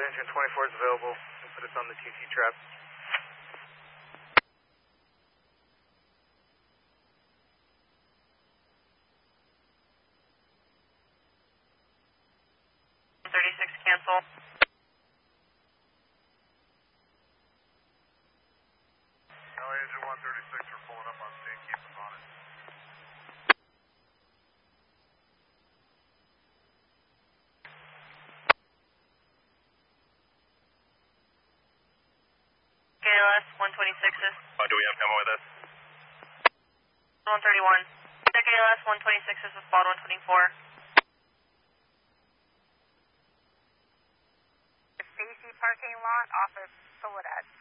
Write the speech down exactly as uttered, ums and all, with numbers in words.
engine twenty-four is available. We'll put us on the T T trap. thirty-six cancel. L A engine one thirty-six, we're pulling up on scene, keep us on it. K L S one twenty-sixes. Uh, do we have camo with us? one thirty-one. K L S one twenty-sixes with spot one twenty-four. Stacy parking lot off of Soledad.